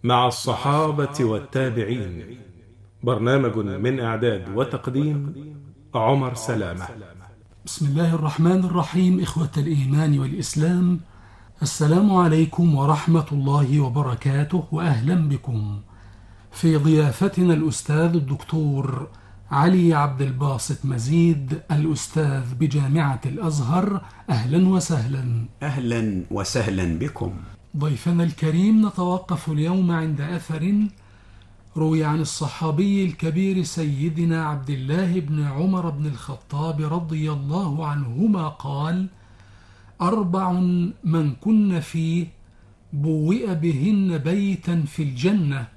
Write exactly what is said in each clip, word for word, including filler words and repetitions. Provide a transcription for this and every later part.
مع الصحابة والتابعين. برنامج من إعداد وتقديم عمر سلامة. بسم الله الرحمن الرحيم. إخوة الإيمان والإسلام، السلام عليكم ورحمة الله وبركاته، وأهلا بكم في ضيافتنا الأستاذ الدكتور علي عبد الباسط مزيد، الأستاذ بجامعة الأزهر. أهلا وسهلا. أهلا وسهلا بكم. ضيفنا الكريم، نتوقف اليوم عند أثر روي عن الصحابي الكبير سيدنا عبد الله بن عمر بن الخطاب رضي الله عنهما قال: أربع من كن فيه بوئ بهن بيتا في الجنة: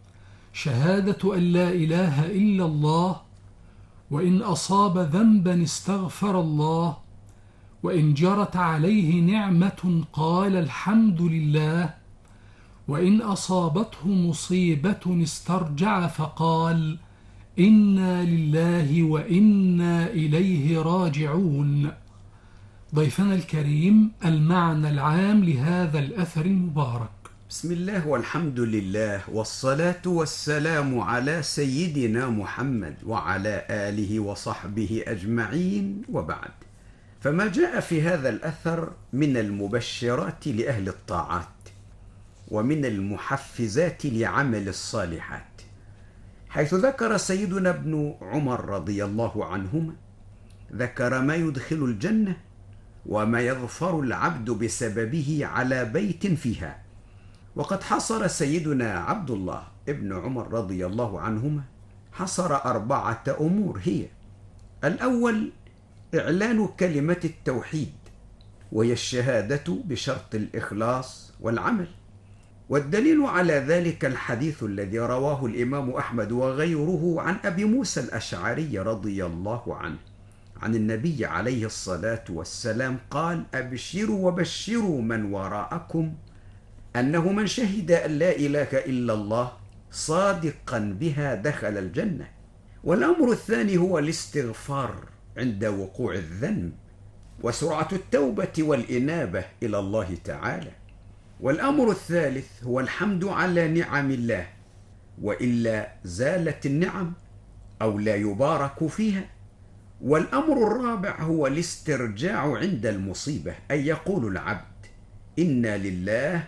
شهادة أن لا إله إلا الله، وإن أصاب ذنبا استغفر الله، وإن جرت عليه نعمة قال الحمد لله، وإن أصابته مصيبة استرجع فقال إنا لله وإنا إليه راجعون. ضيفنا الكريم، المعنى العام لهذا الأثر المبارك. بسم الله والحمد لله والصلاة والسلام على سيدنا محمد وعلى آله وصحبه أجمعين، وبعد. فما جاء في هذا الأثر من المبشرات لأهل الطاعات ومن المحفزات لعمل الصالحات، حيث ذكر سيدنا ابن عمر رضي الله عنهما ذكر ما يدخل الجنة وما يظفر العبد بسببه على بيت فيها. وقد حصر سيدنا عبد الله ابن عمر رضي الله عنهما حصر أربعة أمور هي: الأول إعلان كلمة التوحيد، وهي الشهادة بشرط الإخلاص والعمل، والدليل على ذلك الحديث الذي رواه الإمام أحمد وغيره عن أبي موسى الأشعري رضي الله عنه عن النبي عليه الصلاة والسلام قال: أبشروا وبشروا من وراءكم أنه من شهد أن لا إله إلا الله صادقا بها دخل الجنة. والأمر الثاني هو الاستغفار عند وقوع الذنب، وسرعة التوبة والإنابة إلى الله تعالى. والأمر الثالث هو الحمد على نعم الله، وإلا زالت النعم أو لا يبارك فيها. والأمر الرابع هو الاسترجاع عند المصيبة، أي يقول العبد إنا لله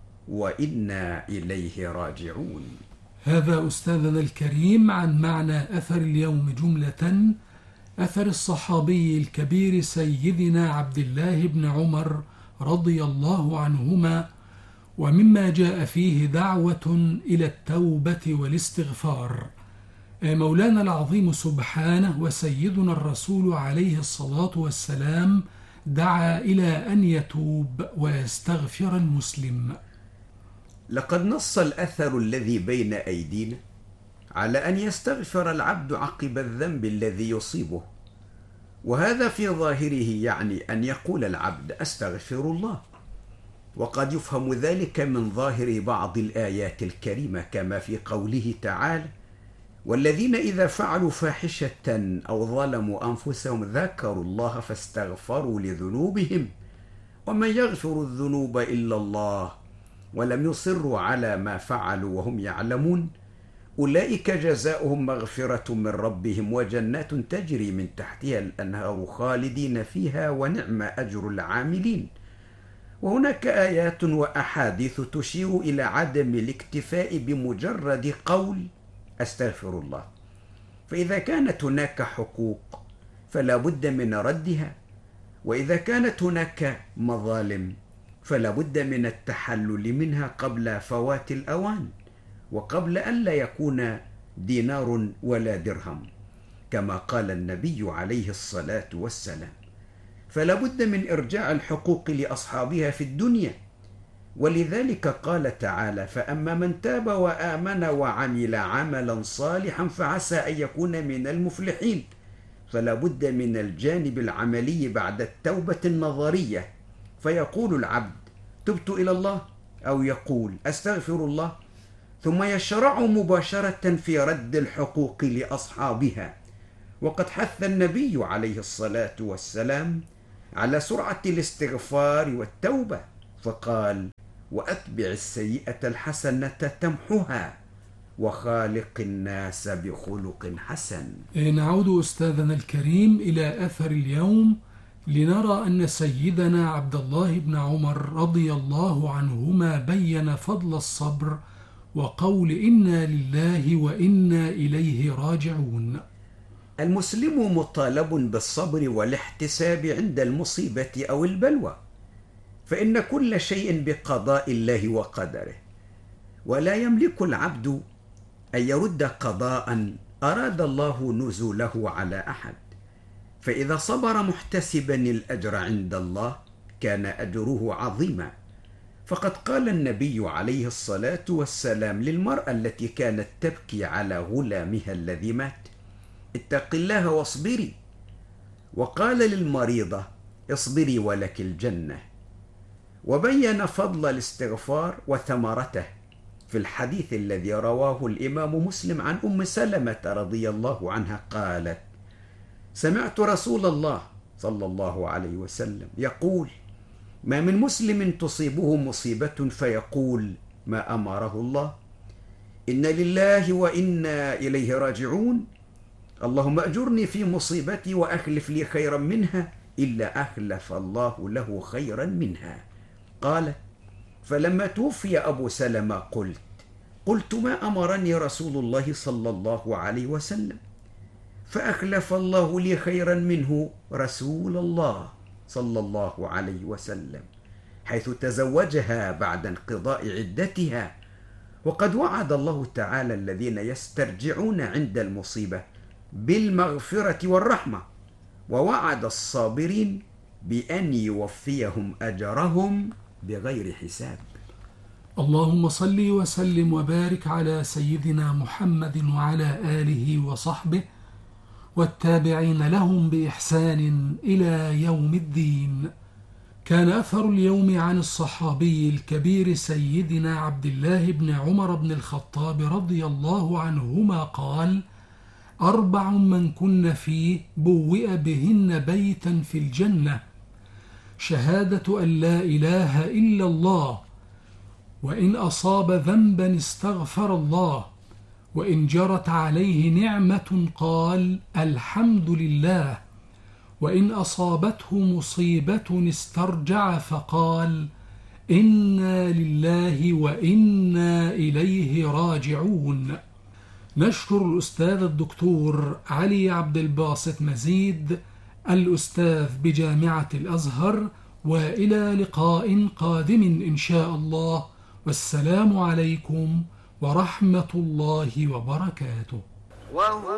وإنا إليه راجعون. هذا أستاذنا الكريم عن معنى أثر اليوم جملة: أثر الصحابي الكبير سيدنا عبد الله بن عمر رضي الله عنهما، ومما جاء فيه دعوة إلى التوبة والاستغفار. مولانا العظيم سبحانه وسيدنا الرسول عليه الصلاة والسلام دعا إلى أن يتوب ويستغفر المسلم. لقد نص الأثر الذي بين أيدينا على أن يستغفر العبد عقب الذنب الذي يصيبه، وهذا في ظاهره يعني أن يقول العبد أستغفر الله. وقد يفهم ذلك من ظاهر بعض الآيات الكريمة، كما في قوله تعالى: والذين إذا فعلوا فاحشة أو ظلموا أنفسهم ذكروا الله فاستغفروا لذنوبهم ومن يغفر الذنوب إلا الله ولم يصروا على ما فعلوا وهم يعلمون أولئك جزاؤهم مغفرة من ربهم وجنات تجري من تحتها الأنهار خالدين فيها ونعم أجر العاملين. وهناك آيات وأحاديث تشير إلى عدم الاكتفاء بمجرد قول أستغفر الله، فإذا كانت هناك حقوق فلا بد من ردها، وإذا كانت هناك مظالم فلا بد من التحلل منها قبل فوات الأوان، وقبل أن لا يكون دينار ولا درهم، كما قال النبي عليه الصلاة والسلام. فلا بد من إرجاع الحقوق لأصحابها في الدنيا، ولذلك قال تعالى: فأما من تاب وآمن وعمل عملا صالحا فعسى أن يكون من المفلحين. فلا بد من الجانب العملي بعد التوبة النظرية، فيقول العبد تبت إلى الله، أو يقول أستغفر الله، ثم يشرع مباشرة في رد الحقوق لأصحابها. وقد حث النبي عليه الصلاة والسلام على سرعة الاستغفار والتوبة، فقال: وأتبع السيئة الحسنة تمحها وخالق الناس بخلق حسن. نعود أستاذنا الكريم إلى أثر اليوم لنرى أن سيدنا عبد الله بن عمر رضي الله عنهما بين فضل الصبر وقول إنا لله وإنا إليه راجعون. المسلم مطالب بالصبر والاحتساب عند المصيبة أو البلوى، فإن كل شيء بقضاء الله وقدره، ولا يملك العبد أن يرد قضاء أراد الله نزوله على أحد، فإذا صبر محتسبا الأجر عند الله كان أجره عظيما. فقد قال النبي عليه الصلاة والسلام للمرأة التي كانت تبكي على غلامها الذي مات: اتق الله واصبري. وقال للمريضة: اصبري ولك الجنة. وبين فضل الاستغفار وثمرته في الحديث الذي رواه الإمام مسلم عن أم سلمة رضي الله عنها قالت: سمعت رسول الله صلى الله عليه وسلم يقول: ما من مسلم تصيبه مصيبة فيقول ما أمره الله، إن لله وإنا إليه راجعون، اللهم أجرني في مصيبتي وأخلف لي خيرا منها، إلا أخلف الله له خيرا منها. قال: فلما توفي أبو سلمة قلت قلت ما أمرني رسول الله صلى الله عليه وسلم، فأخلف الله لي خيرا منه رسول الله صلى الله عليه وسلم، حيث تزوجها بعد انقضاء عدتها. وقد وعد الله تعالى الذين يسترجعون عند المصيبة بالمغفرة والرحمة، ووعد الصابرين بأن يوفيهم أجرهم بغير حساب. اللهم صل وسلم وبارك على سيدنا محمد وعلى آله وصحبه والتابعين لهم بإحسان إلى يوم الدين. كان أثر اليوم عن الصحابي الكبير سيدنا عبد الله بن عمر بن الخطاب رضي الله عنهما قال: أربع من كن فيه بوئ بهن بيتا في الجنة: شهادة أن لا إله إلا الله، وإن أصاب ذنبا استغفر الله، وإن جرت عليه نعمة قال الحمد لله، وإن أصابته مصيبة استرجع فقال إنا لله وإنا إليه راجعون. نشكر الأستاذ الدكتور علي عبد الباسط مزيد الأستاذ بجامعة الأزهر، وإلى لقاء قادم إن شاء الله، والسلام عليكم ورحمة الله وبركاته.